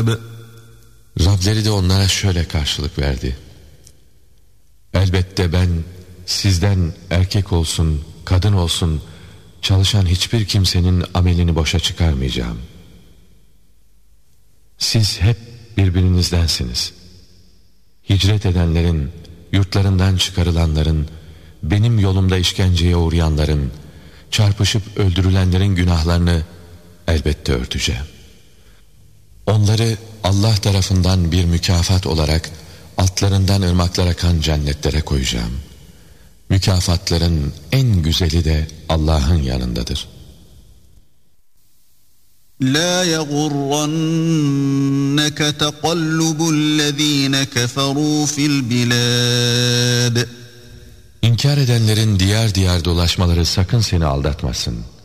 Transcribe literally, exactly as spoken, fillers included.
Rableri de onlara şöyle karşılık verdi: elbette ben sizden erkek olsun, kadın olsun çalışan hiçbir kimsenin amelini boşa çıkarmayacağım. Siz hep birbirinizdensiniz. Hicret edenlerin, yurtlarından çıkarılanların, benim yolumda işkenceye uğrayanların, çarpışıp öldürülenlerin günahlarını elbette örteceğim. Onları Allah tarafından bir mükafat olarak altlarından ırmaklar akan cennetlere koyacağım. Mükafatların en güzeli de Allah'ın yanındadır. La yagurranneke tekallubü'llezîne keferû fil bilâd. İnkar edenlerin diğer diğer dolaşmaları sakın seni aldatmasın.